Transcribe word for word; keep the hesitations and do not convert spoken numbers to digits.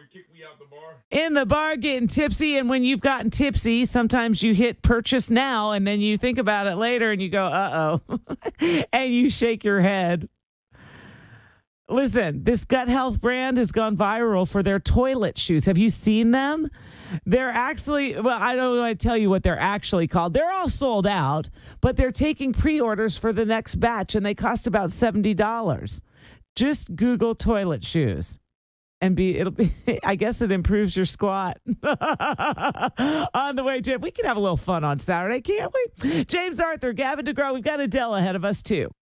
In the bar getting tipsy, and when you've gotten tipsy, sometimes you hit purchase now, and then you think about it later, and you go, uh-oh, and you shake your head. Listen, this gut health brand has gone viral for their toilet shoes. Have you seen them? They're actually, well, I don't want to tell you what they're actually called. They're all sold out, but they're taking pre-orders for the next batch, and they cost about seventy dollars. Just Google toilet shoes. And be it'll be. I guess it improves your squat. On the way, Jim, we can have a little fun on Saturday, can't we? James Arthur, Gavin DeGraw, we've got Adele ahead of us too.